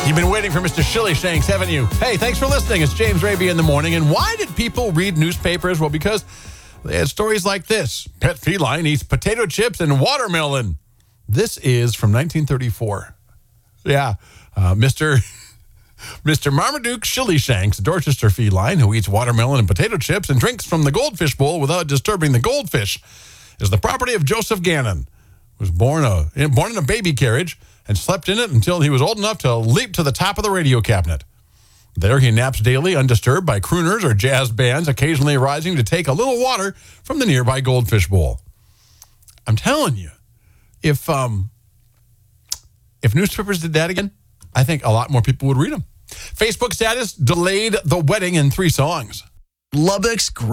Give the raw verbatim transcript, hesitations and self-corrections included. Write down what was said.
You've been waiting for Mister Shilly Shanks, haven't you? Hey, thanks for listening. It's James Raby in the morning. And why did people read newspapers? Well, because they had stories like this. Pet feline eats potato chips and watermelon. This is from nineteen thirty-four. Yeah, uh, Mister Mister Marmaduke Shilly Shanks, a Dorchester feline who eats watermelon and potato chips and drinks from the goldfish bowl without disturbing the goldfish, is the property of Joseph Gannon, who was born, a, born in a baby carriage and slept in it until he was old enough to leap to the top of the radio cabinet. There he naps daily, undisturbed by crooners or jazz bands, occasionally rising to take a little water from the nearby goldfish bowl. I'm telling you, if um, if newspapers did that again, I think a lot more people would read them. Facebook status, delayed the wedding in three songs. Lubbock's